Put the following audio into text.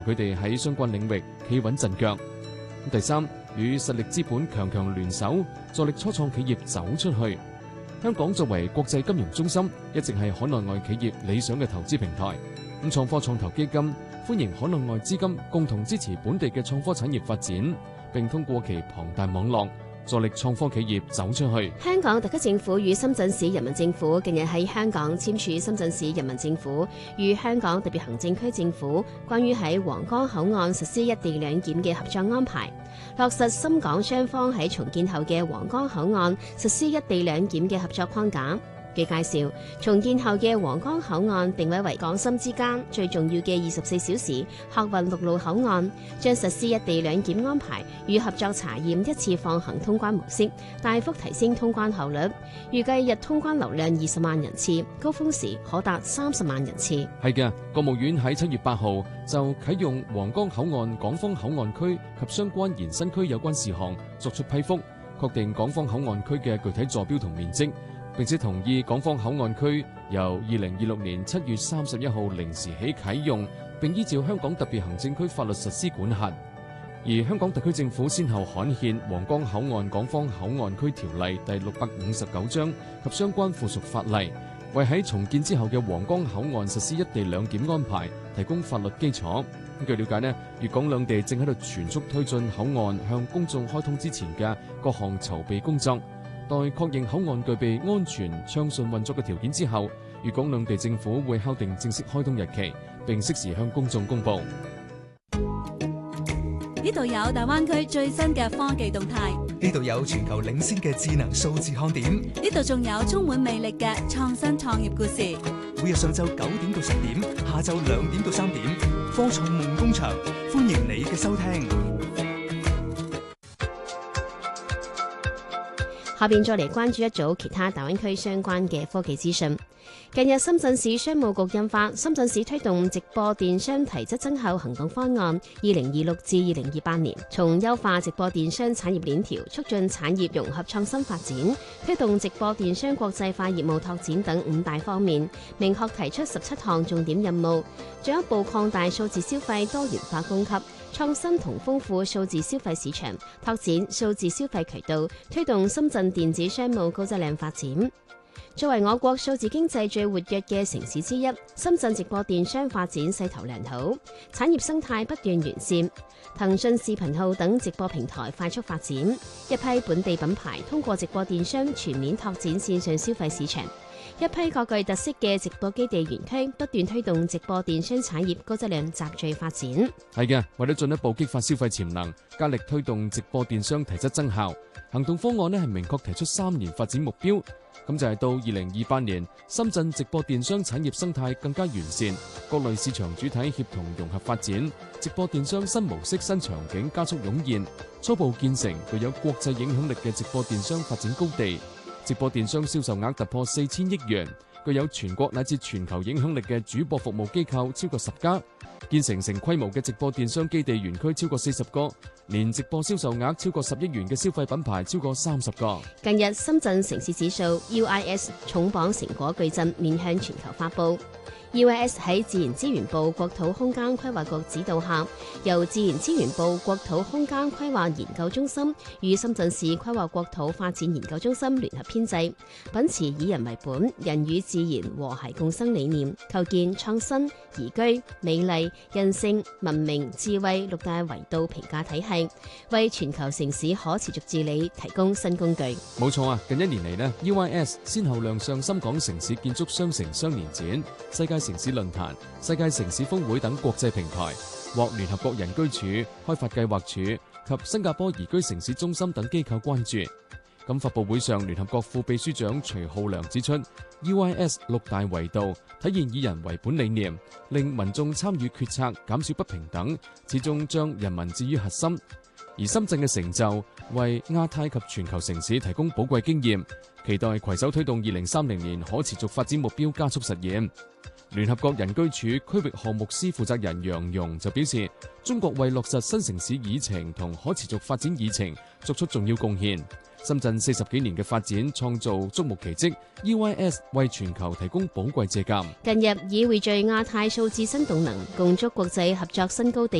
佢哋喺相關領域企穩陣腳。第三，與實力資本強聯手，助力初創企業走出去。香港作為國際金融中心，一直係海內外企業理想嘅投資平台。創科創投基金歡迎海內外資金共同支持本地嘅創科產業發展，並通過其龐大網絡助力創科企業走出去。 香港特區政府與深圳市人民政府近日喺香港簽署深圳市人民政府與香港特別行政區政府關於喺皇崗口岸實施一地兩檢嘅合作安排，落實深港雙方喺重建後嘅皇崗口岸實施一地兩檢嘅合作框架。據介紹，重建後嘅皇崗口岸定位為港深之間最重要嘅24小時客運陸路口岸，將實施一地兩檢安排與合作查驗一次放行通關模式，大幅提升通關效率。預計日通關流量20萬人次，高峰時可達30萬人次。 係嘅，國務院喺7月8號就啟用皇崗口岸港方口岸區及相關延伸區有關事項作出批覆，確定港方口岸區嘅具體坐標同面積，並且同意港方口岸區由2026年7月31號零時起啟用，並依照香港特別行政區法律實施管轄。而香港特區政府先後刊憲《皇崗口岸港方口岸區條例》第659章及相關附屬法例，為喺重建之後嘅皇崗口岸實施一地兩檢安排提供法律基礎。據了解呢，粵港兩地正喺度全速推進口岸向公眾開通之前嘅各項籌備工作。待確認口岸具備安全暢順運作嘅條件之後，粵港兩地政府會敲定正式開通日期，並適時向公眾公佈。 呢度有大灣區最新嘅科技動態， 呢度有全球領先嘅智能數字看點， 呢度仲有充滿魅力嘅創新創業故事。 每日上晝9點到10點，下晝2點到3點，科創夢工場，歡迎你嘅收聽。 下邊再嚟關注一組其他大灣區相關嘅科技資訊。近日，深圳市商務局印發《深圳市推動直播電商提質增效行動方案（2026至2028年）》，從優化直播電商產業鏈條、促進產業融合創新發展、推動直播電商國際化業務拓展等5大方面，明確提出17項重點任務，進一步擴大數字消費多元化供給，創新同豐富數字消費市場，拓展數字消費渠道，推動深圳電子商務高質量發展。作為我國數字經濟最活躍嘅城市之一，深圳直播電商發展勢頭良好，產業生態不斷完善。騰訊視頻號等直播平台快速發展，一批本地品牌通過直播電商全面拓展線上消費市場。一批各具特色嘅直播基地園區不斷推動直播電商產業高質量集聚發展。 係嘅，為咗進一步激發消費潛能，加力推動直播電商提質增效，行動方案呢係明確提出3年發展目標。咁就係到2028年，深圳直播電商產業生態更加完善，各類市場主體協同融合發展，直播電商新模式新場景加速湧現，初步建成具有國際影響力嘅直播電商發展高地。直播電商銷售額突破4000億元，具有全國乃至全球影響力嘅主播服務機構超過10家，建成成規模嘅直播電商基地園區超過40個，年直播銷售額超過10億元嘅消費品牌超過30個。 近日，深圳城市指數 UIS 重磅成果矩陣面向全球發布。UIS 喺自然資源部國土空間規劃局指導下，由自然資源部國土空間規劃研究中心與深圳市規劃國土發展研究中心聯合編製，秉持以人為本、人與自然和諧共生理念，構建創新、宜居、美麗、韌性、文明、智慧6大維度評價體系，為全球城市可持續治理提供新工具。 冇錯啊！近1年嚟呢 UIS 先後亮相深港城市建築雙城雙年展、世界城市論壇、世界城市峰會等國際平台，獲聯合國人居署、開發計劃署及新加坡宜居城市中心等機構關注。咁發佈會上，聯合國副秘書長徐浩良指出 ，UIS 6大維度體現以人為本理念，令民眾參與決策，減少不平等，始終將人民置於核心。而深圳嘅成就為亞太及全球城市提供寶貴經驗，期待攜手推動2030年可持續發展目標加速實現。 聯合國人居處區域項目司負責人楊容就表示，中國為落實新城市議程同可持續發展議程作出重要貢獻。深圳40幾年嘅發展創造觸目奇蹟 ，EYS 為全球提供寶貴借鑑。 近日以匯聚亞太數字新動能，共築國際合作新高地